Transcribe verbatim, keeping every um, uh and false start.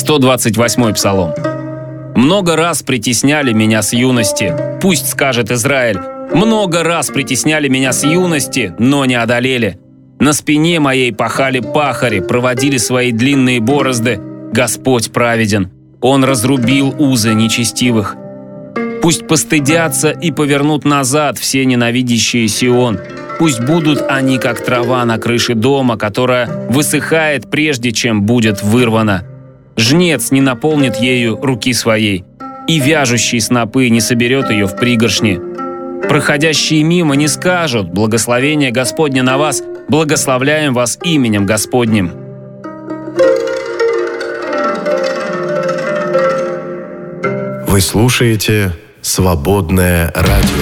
сто двадцать восьмой Псалом. «Много раз притесняли меня с юности, пусть скажет Израиль, много раз притесняли меня с юности, но не одолели. На спине моей пахали пахари, проводили свои длинные борозды. Господь праведен, Он разрубил узы нечестивых. Пусть постыдятся и повернут назад все ненавидящие Сион. Пусть будут они, как трава на крыше дома, которая высыхает, прежде чем будет вырвана. Жнец не наполнит ею руки своей, и вяжущий снопы не соберет ее в пригоршни. Проходящие мимо не скажут: благословение Господне на вас, благословляем вас именем Господним». Вы слушаете «Свободное радио».